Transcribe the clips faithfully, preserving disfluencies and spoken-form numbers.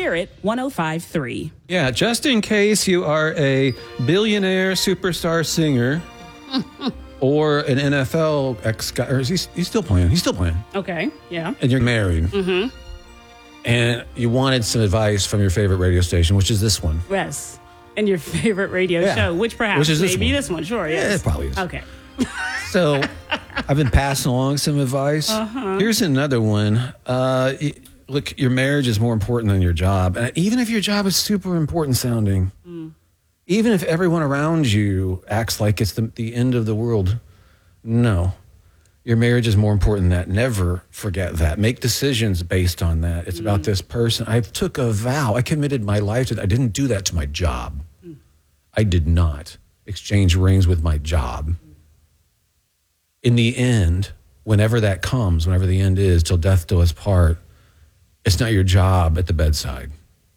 Spirit one oh five point three. Yeah, just in case you are a billionaire superstar singer or an N F L ex guy, or is he, he's still playing? He's still playing. Okay, yeah. And you're married. Mm-hmm. And you wanted some advice from your favorite radio station, which is this one. Yes. And your favorite radio Yeah. show, which perhaps Which is this maybe one. this one, sure, Yeah, yes. it probably is. Okay. So I've been passing along some advice. Uh-huh. Here's another one. Uh, y- look, your marriage is more important than your job. And even if your job is super important sounding, mm. even if everyone around you acts like it's the, the end of the world, no. Your marriage is more important than that. Never forget that. Make decisions based on that. It's mm. about this person. I took a vow. I committed my life to that. I didn't do that to my job. Mm. I did not exchange rings with my job. In the end, whenever that comes, whenever the end is, till death do us part, it's not your job at the bedside.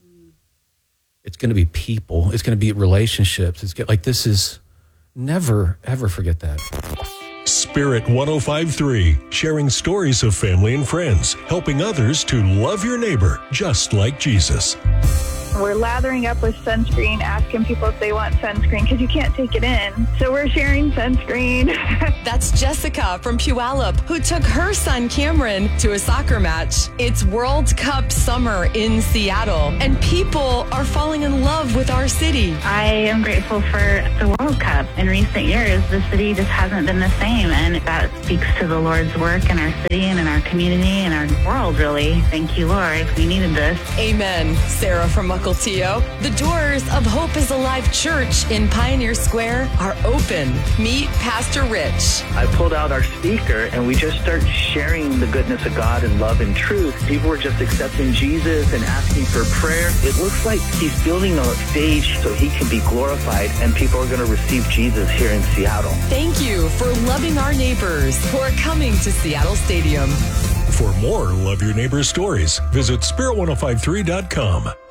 It's going to be people. It's going to be relationships. It's get, like this is, never, ever forget that. Spirit one oh five point three, sharing stories of family and friends, helping others to love your neighbor just like Jesus. We're lathering up with sunscreen, asking people if they want sunscreen because you can't take it in. So we're sharing sunscreen. That's Jessica from Puyallup, who took her son Cameron to a soccer match. It's World Cup summer in Seattle, and people are falling in love with our city. I am grateful for the World Cup. In recent years, the city just hasn't been the same, and that speaks to the Lord's work in our city and in our community and our world, really. Thank you, Lord. We needed this. Amen. Sarah from Mukilteo. The doors of Hope is Alive Church in Pioneer Square are open. Meet Pastor Rich. I pulled out our speaker and we just start sharing the goodness of God and love and truth. People were just accepting Jesus and asking for prayer. It looks like he's building a stage so he can be glorified and people are going to receive Jesus here in Seattle. Thank you for loving our neighbors who are coming to Seattle Stadium. For more Love Your Neighbor stories, visit spirit ten fifty-three dot com.